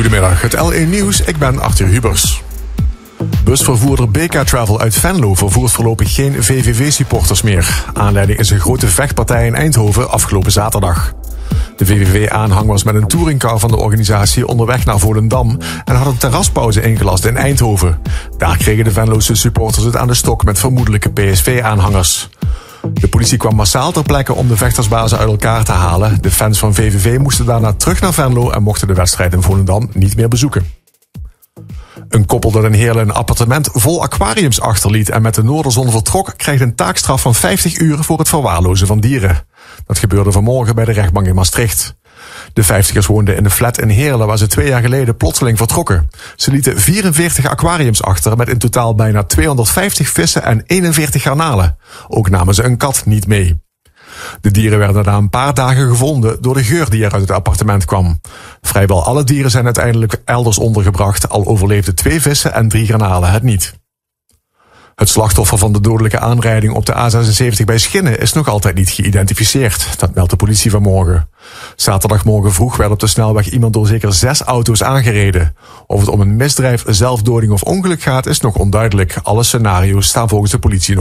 Goedemiddag, het L1 Nieuws, ik ben Arthur Hubers. Busvervoerder BK Travel uit Venlo vervoert voorlopig geen VVV-supporters meer. Aanleiding is een grote vechtpartij in Eindhoven afgelopen zaterdag. De VVV-aanhang was met een touringcar van de organisatie onderweg naar Volendam en had een terraspauze ingelast in Eindhoven. Daar kregen de Venlose supporters het aan de stok met vermoedelijke PSV-aanhangers. De politie kwam massaal ter plekke om de vechtersbazen uit elkaar te halen. De fans van VVV moesten daarna terug naar Venlo en mochten de wedstrijd in Volendam niet meer bezoeken. Een koppel dat in Heerlen een appartement vol aquariums achterliet en met de noorderzon vertrok, krijgt een taakstraf van 50 uur voor het verwaarlozen van dieren. Dat gebeurde vanmorgen bij de rechtbank in Maastricht. De 50ers woonden in de flat in Heerlen waar ze 2 jaar geleden plotseling vertrokken. Ze lieten 44 aquariums achter met in totaal bijna 250 vissen en 41 garnalen. Ook namen ze een kat niet mee. De dieren werden na een paar dagen gevonden door de geur die er uit het appartement kwam. Vrijwel alle dieren zijn uiteindelijk elders ondergebracht, al overleefden 2 vissen en 3 garnalen het niet. Het slachtoffer van de dodelijke aanrijding op de A76 bij Schinnen is nog altijd niet geïdentificeerd. Dat meldt de politie vanmorgen. Zaterdagmorgen vroeg werd op de snelweg iemand door zeker 6 auto's aangereden. Of het om een misdrijf, zelfdoding of ongeluk gaat is nog onduidelijk. Alle scenario's staan volgens de politie